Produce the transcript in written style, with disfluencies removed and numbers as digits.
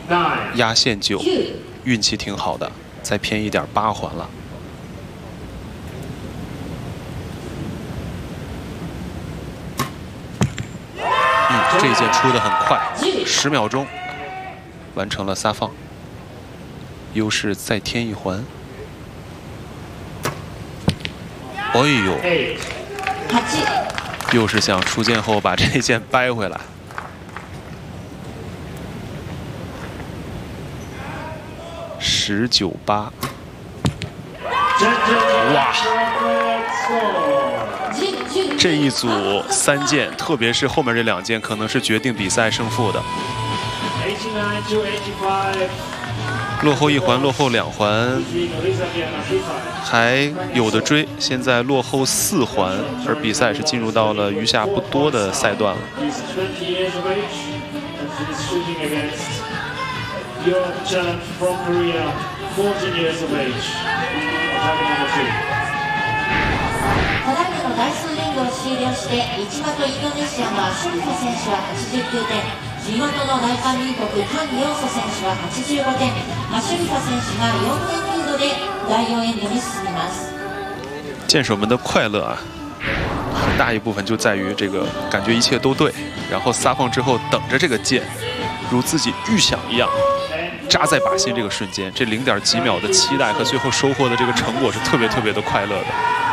压线9，运气挺好的，再偏一点8环了。这一箭出得很快，10秒钟完成了撒放，优势再添1环。哎呦，又是想出箭后把这一箭掰回来。19-8，哇！这一组3箭，特别是后面这2箭，可能是决定比赛胜负的。落后1环，落后2环，还有的追。现在落后4环，而比赛是进入到了余下不多的赛段了。 ただいまの第3エンドを終了して、1的インドネシアのアシュリファ選手は89点、2的の大韓民国カン・ヨンソ選手は85点、アシュリファ選手が4点リードで第4エンドに進みます。 箭手们的快乐啊，很大一部分就在于这个感觉一切都对，然后撒放之后等着这个箭，如自己预想一样。扎在靶心这个瞬间，这0.几秒的期待和最后收获的这个成果是特别的快乐的。